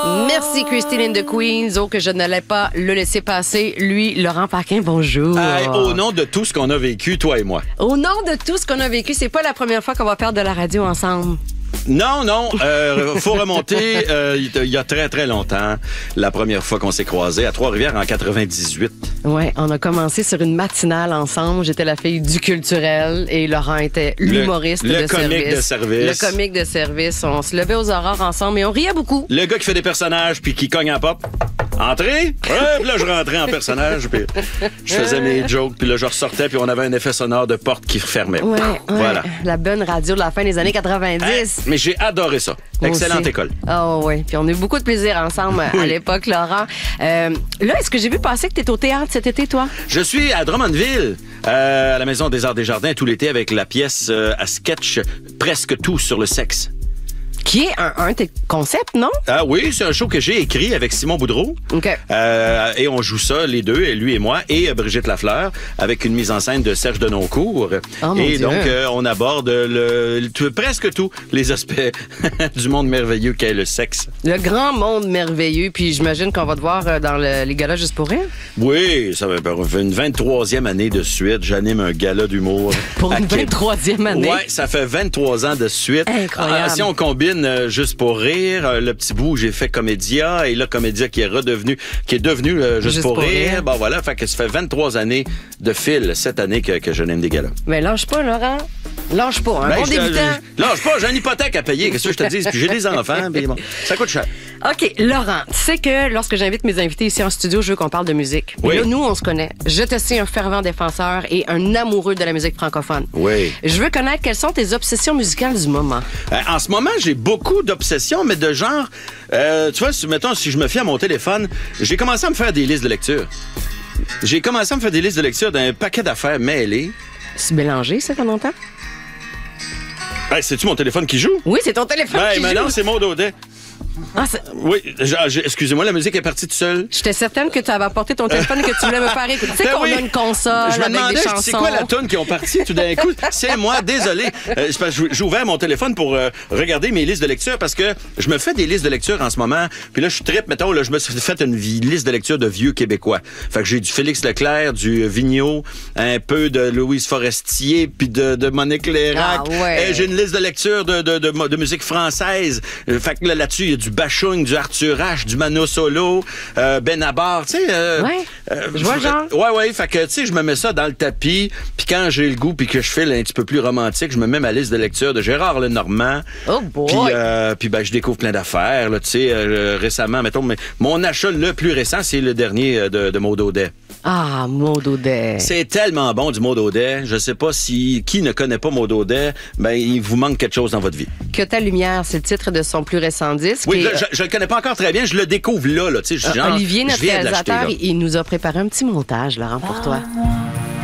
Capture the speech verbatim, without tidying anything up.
Merci Christine in the Queens. Oh, que je n'allais pas le laisser passer. Lui, Laurent Paquin, bonjour. Hey, au nom de tout ce qu'on a vécu, toi et moi. Au nom de tout ce qu'on a vécu, c'est pas la première fois qu'on va faire de la radio ensemble. Non, non, euh, faut remonter euh, il y a très, très longtemps. La première fois qu'on s'est croisés à Trois-Rivières en quatre-vingt-dix-huit. Ouais, on a commencé sur une matinale ensemble. J'étais la fille du culturel et Laurent était l'humoriste le, le de comique service. de service. Le comique de service. On se levait aux aurores ensemble et on riait beaucoup. Le gars qui fait des personnages puis qui cogne à la porte. Entrez? Ouais, puis là, je rentrais en personnage, puis je faisais mes jokes, puis là, je ressortais, puis on avait un effet sonore de porte qui fermait. Ouais, ouais. Voilà. La bonne radio de la fin des années quatre-vingt-dix. Hey, mais j'ai adoré ça. Moi Excellente aussi. école. Oh oui, puis on a eu beaucoup de plaisir ensemble Oui. à l'époque, Laurent. Euh, là, est-ce que j'ai vu passer que tu es au théâtre cet été, toi? Je suis à Drummondville, euh, à la Maison des Arts des Jardins, tout l'été, avec la pièce euh, à sketch Presque tout sur le sexe. Qui est un, un de tes concepts, non? Ah oui, c'est un show que j'ai écrit avec Simon Boudreau. OK. Euh, et on joue ça, les deux, lui et moi, et euh, Brigitte Lafleur, avec une mise en scène de Serge Denoncourt. Oh, mon et Dieu. donc, euh, on aborde le, le- tout- presque tous les aspects du monde merveilleux qu'est le sexe. Le grand monde merveilleux, puis j'imagine qu'on va te voir euh, dans le- les galas juste pour rire. Oui, ça fait une vingt-troisième année de suite. J'anime un gala d'humour. Pour à une Québec. vingt-troisième année. Ouais, ça fait vingt-trois ans de suite. Incroyable. Ah, si on combine euh, juste pour rire, euh, le petit bout où j'ai fait Comédia et là Comédia qui est redevenu, qui est devenu euh, juste, Juste pour, pour rire. rire. Bon voilà, fait que ça fait vingt-trois années de fil cette année que, que je n'aime des galas. Mais lâche pas, Laurent. Lâche pas. Un Ben, bon je- débutant. je- Lâche pas, j'ai une hypothèque à payer. Qu'est-ce que je te dis? Puis j'ai des enfants, puis bon, ça coûte cher. OK, Laurent, tu sais que lorsque j'invite mes invités ici en studio, je veux qu'on parle de musique. Oui. Et là, nous, on se connaît. Je te sais un fervent défenseur et un amoureux de la musique francophone. Oui. Je veux connaître quelles sont tes obsessions musicales du moment. Euh, en ce moment, j'ai beaucoup d'obsessions, mais de genre, euh, tu vois, si, mettons, si je me fie à mon téléphone, j'ai commencé à me faire des listes de lecture. J'ai commencé à me faire des listes de lecture d'un paquet d'affaires mêlées. C'est mélangé, ça, qu'on entend? Hey, c'est-tu mon téléphone qui joue? Oui, c'est ton téléphone Ben, qui mais joue. non, c'est Maud Audet. Ah, c'est- Oui, je- je- excusez-moi, la musique est partie toute seule. J'étais certaine que tu avais apporté ton téléphone et que tu voulais me faire écouter. Tu sais Ben qu'on oui. a une console Je me avec demandais, des chansons. c'est quoi la toune qui ont parti tout d'un coup? C'est moi, désolé. Euh, c'est parce que j'ai ouvert mon téléphone pour euh, regarder mes listes de lecture parce que je me fais des listes de lecture en ce moment. Puis là, je trippe, mettons, là, je me suis fait une vie- liste de lecture de vieux Québécois. Fait que j'ai du Félix Leclerc, du Vigneault, un peu de Louise Forestier, puis de, de Monique Lérac. Ah ouais. Et j'ai une liste de lecture de, de, de, de musique française. Euh, Fait que là, là-dessus, il y a du Bachung, du Arthur H, du Mano Solo, euh, Benabar, tu sais. euh, Ouais. Je vois le genre. Ouais, ouais, fait que, tu sais, je me mets ça dans le tapis, puis quand j'ai le goût, puis que je file un petit peu plus romantique, je me mets ma liste de lecture de Gérard Lenormand. Oh boy! Puis, euh, puis ben, je découvre plein d'affaires, là, tu sais, euh, récemment, mettons, mais mon achat le plus récent, c'est le dernier euh, de, de Maud Audet. Ah, Maud Audet. C'est tellement bon, du Maud Audet. Je sais pas si, qui ne connaît pas Maud Audet, ben, il vous manque quelque chose dans votre vie. Que ta lumière, c'est le titre de son plus récent disque. Oui, Et, là, je, je le connais pas encore très bien, je le découvre là, là, tu sais, euh, genre, Olivier, je notre viens de l'acheter, réalisateur, là. il il nous a préparé un petit montage, Laurent, pour toi.